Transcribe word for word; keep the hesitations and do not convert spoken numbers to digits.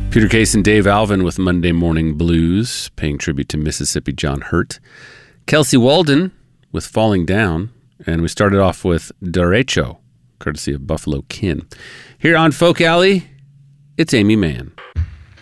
Peter Case and Dave Alvin with Monday Morning Blues, paying tribute to Mississippi John Hurt. Kelsey Walden with Falling Down. And we started off with Derecho, courtesy of Buffalo Kin. Here on Folk Alley, it's Amy Mann.